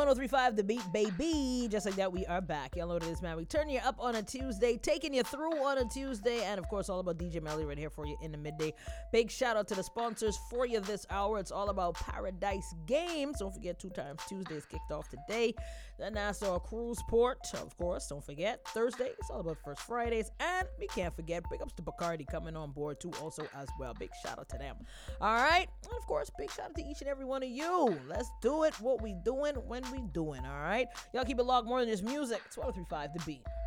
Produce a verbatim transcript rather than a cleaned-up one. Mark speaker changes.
Speaker 1: oh three point five The Beat, baby. Just like that, we are back. Y'all know what it is, man. We turn you up on a Tuesday, taking you through on a Tuesday, and of course, all about D J Melly right here for you in the midday. Big shout out to the sponsors for you this hour. It's all about Paradise Games. Don't forget, two times Tuesdays kicked off today. The Nassau Cruise Port, of course. Don't forget, Thursday, it's all about First Fridays. And we can't forget, big ups to Bacardi coming on board too, also as well. Big shout out to them. All right. And of course, big shout out to each and every one of you. Let's do it. What we doing when we doing. All right. Y'all keep it locked more than just music. It's one oh three point five The Beat.